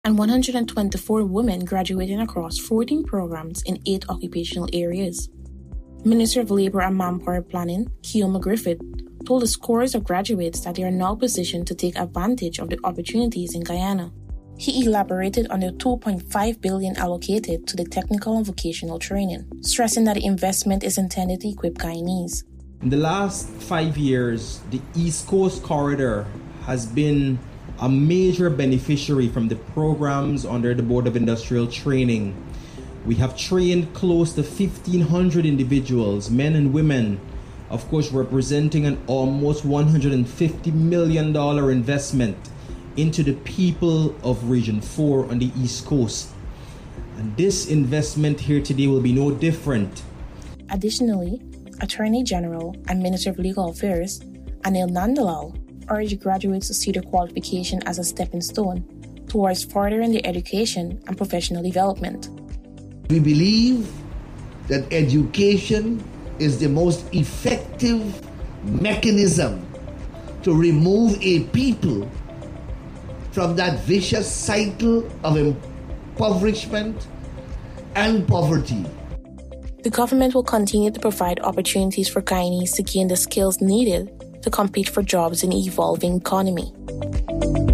and 124 women graduating across 14 programs in 8 occupational areas. Minister of Labour and Manpower Planning, Keoma Griffith, told the scores of graduates that they are now positioned to take advantage of the opportunities in Guyana. He elaborated on the $2.5 billion allocated to the technical and vocational training, stressing that the investment is intended to equip Guyanese. In the last 5 years, the East Coast Corridor has been a major beneficiary from the programs under the Board of Industrial Training. We have trained close to 1,500 individuals, men and women, of course representing an almost $150 million investment into the people of Region 4 on the East Coast. And this investment here today will be no different. Additionally, Attorney General and Minister of Legal Affairs, Anil Nandalal, urged graduates to see their qualification as a stepping stone towards furthering their education and professional development. We believe that education is the most effective mechanism to remove a people from that vicious cycle of impoverishment and poverty. The government will continue to provide opportunities for Guyanese to gain the skills needed to compete for jobs in an evolving economy.